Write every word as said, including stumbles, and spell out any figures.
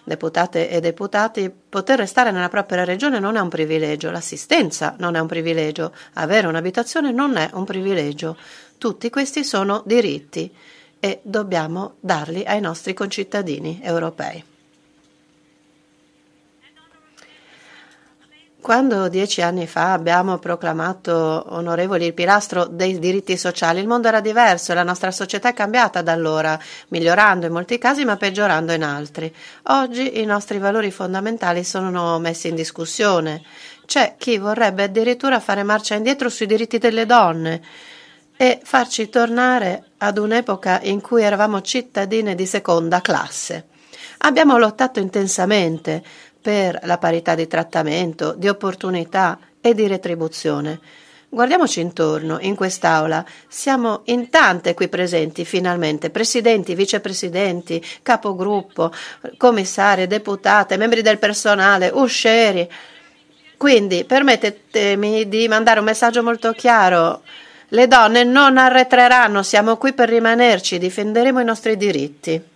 deputate e deputati, poter restare nella propria regione non è un privilegio, l'assistenza non è un privilegio, avere un'abitazione non è un privilegio. Tutti questi sono diritti e dobbiamo darli ai nostri concittadini europei. Quando dieci anni fa abbiamo proclamato onorevoli il pilastro dei diritti sociali, il mondo era diverso e la nostra società è cambiata da allora, migliorando in molti casi ma peggiorando in altri. Oggi i nostri valori fondamentali sono messi in discussione. C'è chi vorrebbe addirittura fare marcia indietro sui diritti delle donne e farci tornare ad un'epoca in cui eravamo cittadine di seconda classe. Abbiamo lottato intensamente per la parità di trattamento, di opportunità e di retribuzione. Guardiamoci intorno, in quest'Aula. Siamo in tante qui presenti, finalmente, presidenti, vicepresidenti, capogruppo, commissari, deputate, membri del personale, uscieri. Quindi permettetemi di mandare un messaggio molto chiaro. Le donne non arretreranno, siamo qui per rimanerci, difenderemo i nostri diritti.